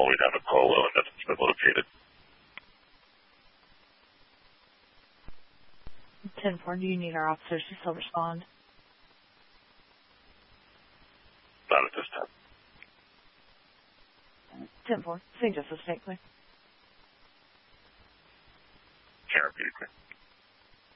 all the way down to Polo, and nothing's been located. 10-4, do you need our officers to still respond? Not at this time. 10-4, St. Joseph State, please. Can't repeat it, please.